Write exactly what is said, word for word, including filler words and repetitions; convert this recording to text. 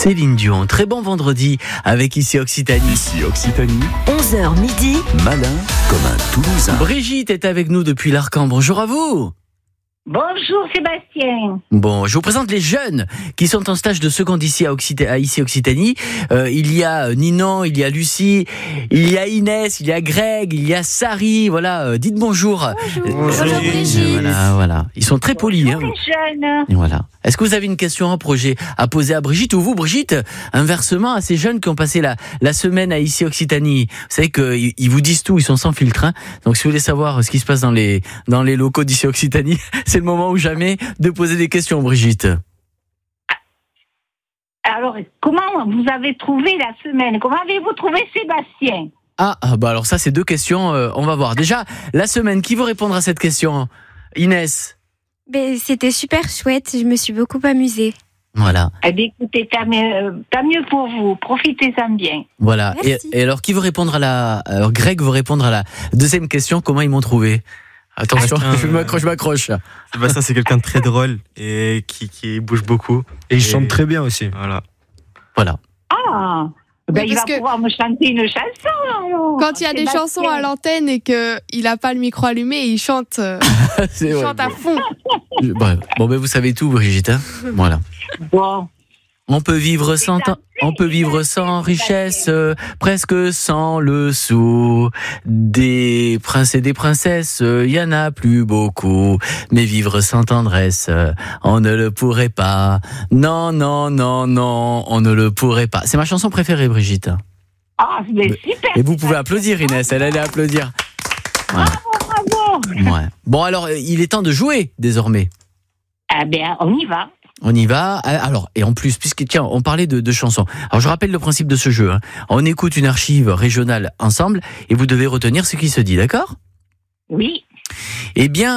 Céline Dion. Très bon vendredi avec Ici Occitanie. Ici Occitanie, onze heures midi. malin comme un Toulousain. Brigitte est avec nous depuis l'Arcan. Bonjour à vous. Bonjour Sébastien. Bon, je vous présente les jeunes qui sont en stage de seconde ici à, Occita- à ici Occitanie. Euh, il y a Ninon, il y a Lucie, il y a Inès, il y a Greg, il y a Sari. Voilà, euh, dites bonjour. Bonjour. Euh, Bonjour, Brigitte. Voilà, voilà. Ils sont très polis. Bonjour Hein. les jeunes. Et voilà. Est-ce que vous avez une question, un projet à poser à Brigitte ou vous, Brigitte, inversement à ces jeunes qui ont passé la, la semaine à ici Occitanie? Vous savez qu'ils ils vous disent tout, ils sont sans filtre. Hein. Donc si vous voulez savoir ce qui se passe dans les, dans les locaux d'ici Occitanie, c'est le moment ou jamais de poser des questions, Brigitte. Alors, comment vous avez trouvé la semaine? Comment avez-vous trouvé Sébastien? Ah, ah, bah alors ça, c'est deux questions. Euh, on va voir. Déjà, la semaine, qui veut répondre à cette question? Inès. Ben, c'était super chouette, je me suis beaucoup amusée. Voilà. Eh bien, écoutez, tant mieux, tant mieux pour vous. Profitez-en bien. Voilà. Et, Merci. et alors, qui veut répondre à la... Alors, Greg veut répondre à la deuxième question. Comment ils m'ont trouvé? Attention, Attends, je m'accroche, je m'accroche. Sébastien, c'est quelqu'un de très drôle et qui, qui bouge beaucoup. Et il Et- chante très bien aussi. Voilà. Voilà. Ah, ben, Oui, il va parce que- pouvoir me chanter une chanson. alors. Quand il y a des Sébastien. chansons à l'antenne et qu'il n'a pas le micro allumé, il chante, euh, C'est il vrai. chante à fond. Bon, bon, ben vous savez tout, Brigitte. Hein, voilà. Bon, On peut vivre sans, temps- on peut vivre sans richesse, euh, presque sans le sou. Des princes et des princesses, il y en a plus beaucoup. Mais vivre sans tendresse, euh, on ne le pourrait pas. Non, non, non, non, on ne le pourrait pas. C'est ma chanson préférée, Brigitte. ah, mais super. Et vous pouvez applaudir, Inès. Elle allait applaudir. Ouais. Bravo. Ouais. Bon, alors, euh, il est temps de jouer désormais. Eh bien, on y va. On y va. Alors, et en plus, puisque tiens, on parlait de, de chansons. Alors, je rappelle le principe de ce jeu. Hein. On écoute une archive régionale ensemble et vous devez retenir ce qui se dit, d'accord? Oui. Eh bien,